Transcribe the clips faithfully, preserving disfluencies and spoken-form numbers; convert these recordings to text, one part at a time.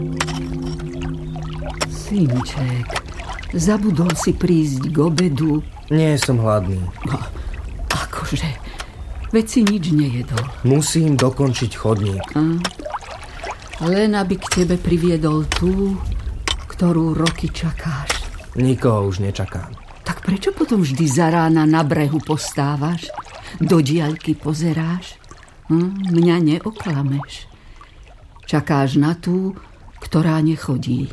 Synček, zabudol si prísť k obedu. Nie som hladný. No, akože, veď si nič nejedol. Musím dokončiť chodník. A? Len aby k tebe priviedol tú, ktorú roky čakáš. Nikoho už nečakám. Tak prečo potom vždy za rána na brehu postávaš? Do diaľky pozeráš? Hm, mňa neoklameš. Čakáš na tú, ktorá nechodí.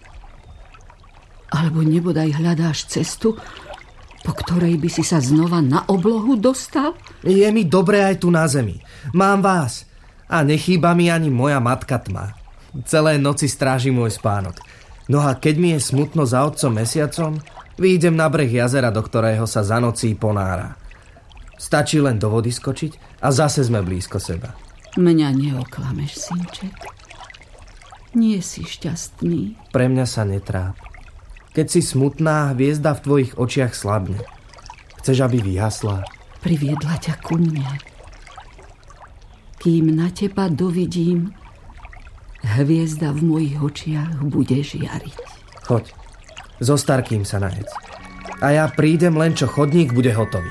Alebo nebodaj hľadáš cestu, po ktorej by si sa znova na oblohu dostal? Je mi dobre aj tu na zemi. Mám vás. A nechýba mi ani moja matka tma. Celé noci stráži môj spánok. No a keď mi je smutno za otcom mesiacom, vyjdem na breh jazera, do ktorého sa za nocí ponára. Stačí len do vody skočiť a zase sme blízko seba. Mňa neoklameš, synček. Nie si šťastný. Pre mňa sa netráp. Keď si smutná, hviezda v tvojich očiach slabne. Chceš, aby vyhasla? Priviedla ťa ku mne. Kým na teba dovidím, hviezda v mojich očiach bude žiariť. Choď, so Starkým sa najedz. A ja prídem, len čo chodník bude hotový.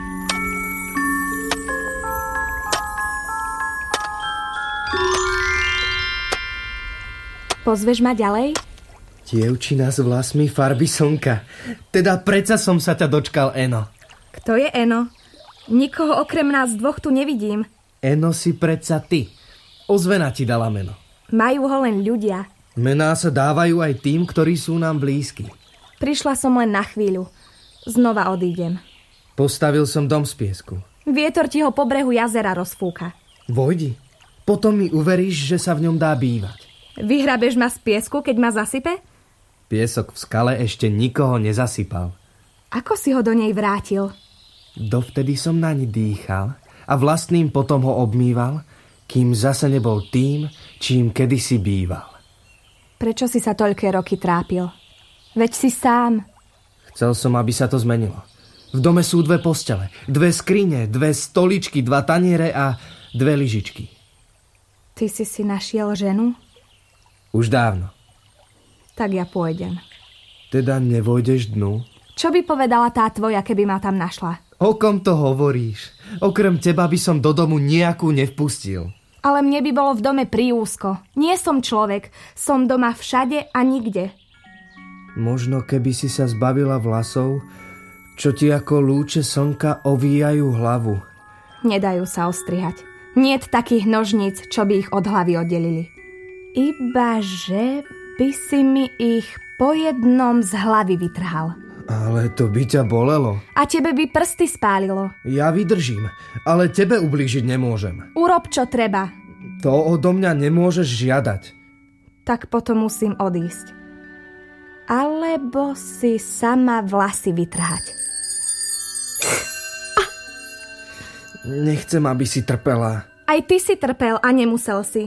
Pozveš ma ďalej? Dievčina s vlasmi farby slnka. Teda predsa som sa ťa dočkal, Eno. Kto je Eno? Nikoho okrem nás dvoch tu nevidím. Eno si predsa ty. Ozvena ti dala meno. Majú ho len ľudia. Mená sa dávajú aj tým, ktorí sú nám blízki. Prišla som len na chvíľu. Znova odídem. Postavil som dom z piesku. Vietor ti ho po brehu jazera rozfúka. Vojdi. Potom mi uveríš, že sa v ňom dá bývať. Vyhrabeš ma z piesku, keď ma zasype? Piesok v skale ešte nikoho nezasypal. Ako si ho do nej vrátil? Dovtedy som naň dýchal a vlastným potom ho obmýval, kým zase nebol tým, čím kedysi býval. Prečo si sa toľké roky trápil? Veď si sám. Chcel som, aby sa to zmenilo. V dome sú dve postele, dve skrine, dve stoličky, dva taniere a dve lyžičky. Ty si si našiel ženu? Už dávno. Tak ja pôjdem. Teda nevojdeš dnu? Čo by povedala tá tvoja, keby ma tam našla? O kom to hovoríš? Okrem teba by som do domu nejakú nevpustil. Ale mne by bolo v dome priúzko. Nie som človek. Som doma všade a nikde. Možno keby si sa zbavila vlasov, čo ti ako lúče slnka ovíjajú hlavu. Nedajú sa ostrihať. Niet takých nožníc, čo by ich od hlavy oddelili. Ibaže by si mi ich po jednom z hlavy vytrhal. Ale to by ťa bolelo. A tebe by prsty spálilo. Ja vydržím, ale tebe ublížiť nemôžem. Urob, čo treba. To odo mňa nemôžeš žiadať. Tak potom musím odísť. Alebo si sama vlasy vytrhať. Nechcem, aby si trpela. Aj ty si trpel a nemusel si.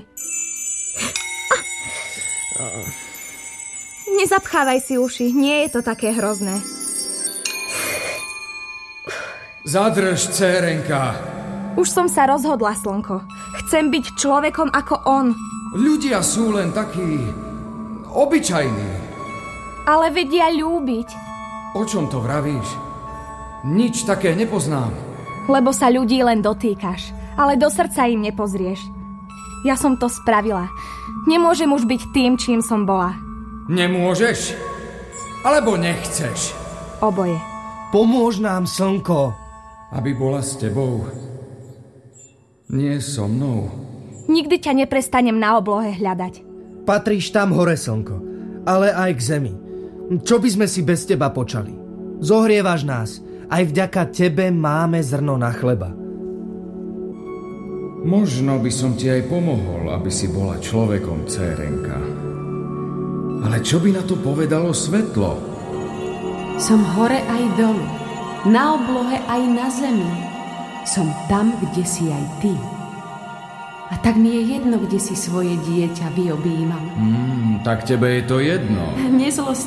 Nezapchávaj si uši, nie je to také hrozné. Zadrž, dcérenka. Už som sa rozhodla, slnko. Chcem byť človekom ako on. Ľudia sú len takí obyčajní. Ale vedia ľúbiť. O čom to vravíš? Nič také nepoznám. Lebo sa ľudí len dotýkaš, ale do srdca im nepozrieš. Ja som to spravila. Nemôžem už byť tým, čím som bola. Nemôžeš? Alebo nechceš? Oboje. Pomôž nám, slnko. Aby bola s tebou. Nie so mnou. Nikdy ťa neprestanem na oblohe hľadať. Patríš tam hore, slnko, ale aj k zemi. Čo by sme si bez teba počali? Zohrievaš nás. Aj vďaka tebe máme zrno na chleba. Možno by som ti aj pomohol, aby si bola človekom, dcérenka. Ale čo by na to povedalo svetlo? Som hore aj dolu, na oblohe aj na zemi. Som tam, kde si aj ty. A tak mi je jedno, kde si svoje dieťa vyobímal. Hmm, tak tebe je to jedno. Nezlost